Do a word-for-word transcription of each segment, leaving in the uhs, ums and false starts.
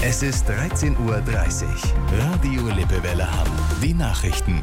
Es ist dreizehn Uhr dreißig. Radio Lippewelle Hamm. Die Nachrichten.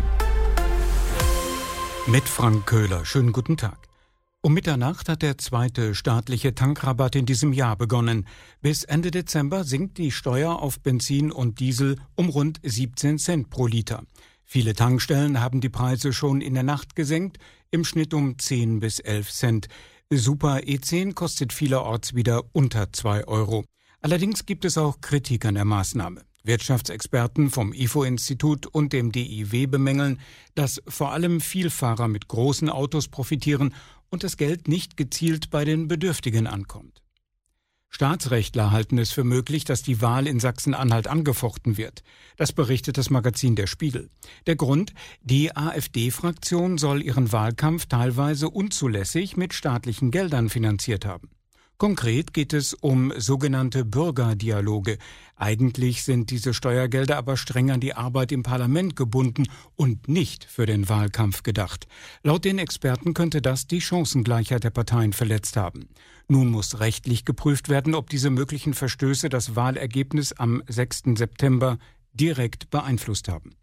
Mit Frank Köhler. Schönen guten Tag. Um Mitternacht hat der zweite staatliche Tankrabatt in diesem Jahr begonnen. Bis Ende Dezember sinkt die Steuer auf Benzin und Diesel um rund siebzehn Cent pro Liter. Viele Tankstellen haben die Preise schon in der Nacht gesenkt, im Schnitt um zehn bis elf Cent. Super E zehn kostet vielerorts wieder unter zwei Euro. Allerdings gibt es auch Kritik an der Maßnahme. Wirtschaftsexperten vom I F O-Institut und dem D I W bemängeln, dass vor allem Vielfahrer mit großen Autos profitieren und das Geld nicht gezielt bei den Bedürftigen ankommt. Staatsrechtler halten es für möglich, dass die Wahl in Sachsen-Anhalt angefochten wird. Das berichtet das Magazin Der Spiegel. Der Grund: Die AfD-Fraktion soll ihren Wahlkampf teilweise unzulässig mit staatlichen Geldern finanziert haben. Konkret geht es um sogenannte Bürgerdialoge. Eigentlich sind diese Steuergelder aber streng an die Arbeit im Parlament gebunden und nicht für den Wahlkampf gedacht. Laut den Experten könnte das die Chancengleichheit der Parteien verletzt haben. Nun muss rechtlich geprüft werden, ob diese möglichen Verstöße das Wahlergebnis am sechsten September direkt beeinflusst haben.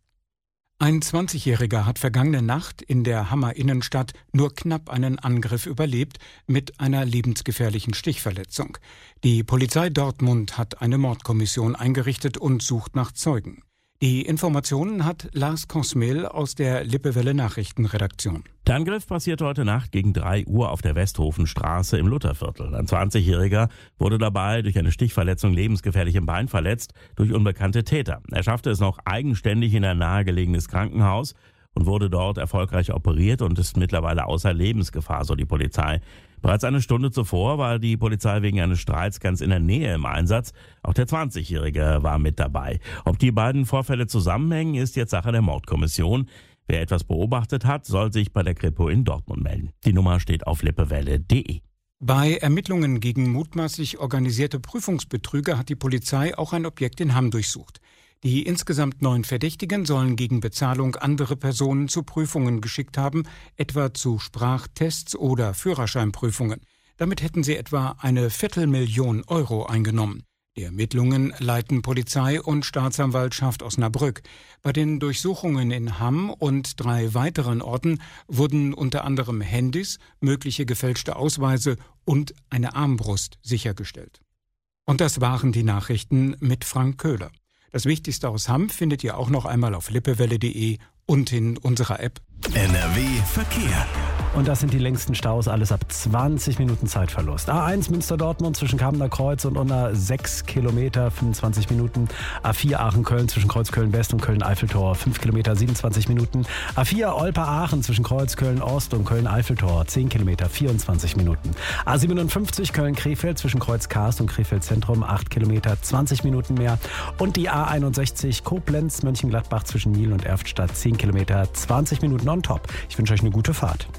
Ein zwanzigjähriger hat vergangene Nacht in der Hammer Innenstadt nur knapp einen Angriff überlebt mit einer lebensgefährlichen Stichverletzung. Die Polizei Dortmund hat eine Mordkommission eingerichtet und sucht nach Zeugen. Die Informationen hat Lars Kosmel aus der Lippewelle Nachrichtenredaktion. Der Angriff passierte heute Nacht gegen drei Uhr auf der Westhofenstraße im Lutherviertel. Ein zwanzigjähriger wurde dabei durch eine Stichverletzung lebensgefährlich im Bein verletzt durch unbekannte Täter. Er schaffte es noch eigenständig in ein nahegelegenes Krankenhaus und wurde dort erfolgreich operiert und ist mittlerweile außer Lebensgefahr, so die Polizei. Bereits eine Stunde zuvor war die Polizei wegen eines Streits ganz in der Nähe im Einsatz. Auch der zwanzigjährige war mit dabei. Ob die beiden Vorfälle zusammenhängen, ist jetzt Sache der Mordkommission. Wer etwas beobachtet hat, soll sich bei der Kripo in Dortmund melden. Die Nummer steht auf lippewelle punkt de. Bei Ermittlungen gegen mutmaßlich organisierte Prüfungsbetrüger hat die Polizei auch ein Objekt in Hamm durchsucht. Die insgesamt neun Verdächtigen sollen gegen Bezahlung andere Personen zu Prüfungen geschickt haben, etwa zu Sprachtests oder Führerscheinprüfungen. Damit hätten sie etwa eine Viertelmillion Euro eingenommen. Die Ermittlungen leiten Polizei und Staatsanwaltschaft Osnabrück. Bei den Durchsuchungen in Hamm und drei weiteren Orten wurden unter anderem Handys, mögliche gefälschte Ausweise und eine Armbrust sichergestellt. Und das waren die Nachrichten mit Frank Köhler. Das Wichtigste aus Hamm findet ihr auch noch einmal auf lippewelle punkt de und in unserer App. N R W Verkehr. Und das sind die längsten Staus, alles ab zwanzig Minuten Zeitverlust. A eins Münster-Dortmund zwischen Kamener Kreuz und Unna sechs Kilometer, fünfundzwanzig Minuten. A vier Aachen-Köln zwischen Kreuz Köln-West und Köln-Eiffeltor, fünf Kilometer, siebenundzwanzig Minuten. A vier Olpe-Aachen zwischen Kreuz Köln-Ost und Köln-Eiffeltor, zehn Kilometer, vierundzwanzig Minuten. A siebenundfünfzig Köln-Krefeld zwischen Kreuz-Karst und Krefeld-Zentrum, acht Kilometer, zwanzig Minuten mehr. Und die A einundsechzig Koblenz-Mönchengladbach zwischen Miel und Erftstadt, zehn Kilometer, zwanzig Minuten on top. Ich wünsche euch eine gute Fahrt.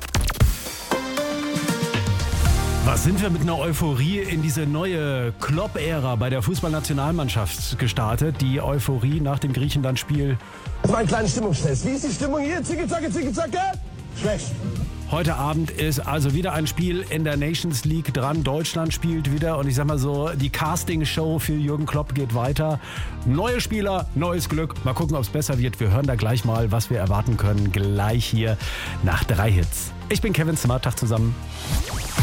Was sind wir mit einer Euphorie in diese neue Klopp-Ära bei der Fußballnationalmannschaft gestartet? Die Euphorie nach dem Griechenland-Spiel. Das war ein kleiner Stimmungstest. Wie ist die Stimmung hier? Zicke, zacke, zicke, zacke. Schlecht. Heute Abend ist also wieder ein Spiel in der Nations League dran. Deutschland spielt wieder und ich sag mal so, die Casting-Show für Jürgen Klopp geht weiter. Neue Spieler, neues Glück. Mal gucken, ob es besser wird. Wir hören da gleich mal, was wir erwarten können. Gleich hier nach drei Hits. Ich bin Kevin Smart, Tag zusammen.